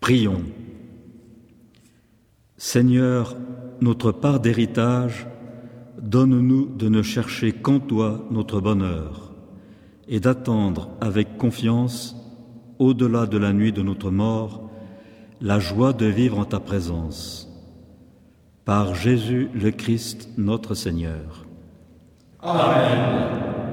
Prions. Seigneur, notre part d'héritage, donne-nous de ne chercher qu'en toi notre bonheur et d'attendre avec confiance, au-delà de la nuit de notre mort, la joie de vivre en ta présence. Par Jésus le Christ, notre Seigneur. Amen.